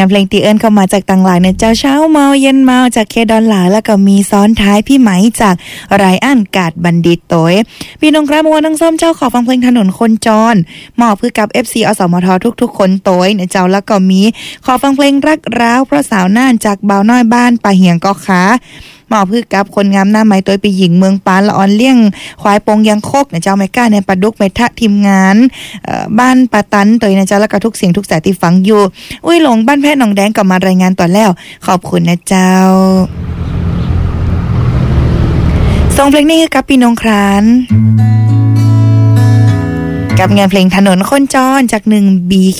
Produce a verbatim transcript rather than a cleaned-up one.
านเพลงตีเอิญเข้ามาจากต่างหลายเนี่ยเจ้าเช้าเมาเย็นเมาจากเคดอนหลาแล้วก็มีซ้อนท้ายพี่ไหมจากไรอันกาดบัณฑิตโตยพี่น้องครับวันน้องส้มเจ้าขอฟังเพลงถนนคนจรมอบเพื่อกับ เอฟ ซี อสมททุกๆคนโตยเนี่ยเจ้าแล้วก็มีขอฟังเพลงรักร้าวเพราะสาวน่านจากบ่าวน้อยบ้านป่าเหียงก็ขาหมอพืชกับคนงามหน้าไม้ตัวไปหญิงเมืองปานละออนเลี้ยงควายปงยังโคกเนี่ยเจ้าไม่กล้าในปลาดุกเมทะทีมงานบ้านปาตันตัวนะเจ้าแล้วก็ทุกเสียงทุกสายที่ฟังอยู่อุ้ยหลงบ้านแพทย์หนองแดงกลับมารายงานต่อแล้วขอบคุณนะเจ้าส่งเพลงนี้คือกับพี่น้องครานกับงานเพลงถนนคนจรจากหนึ่งบี